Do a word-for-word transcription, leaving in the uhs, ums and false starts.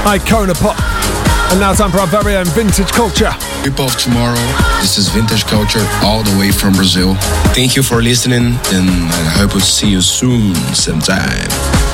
Icona Pop. And now time for our very own Vintage Culture. People of Tomorrow, this is Vintage Culture all the way from Brazil. Thank you for listening, and I hope to see you soon sometime.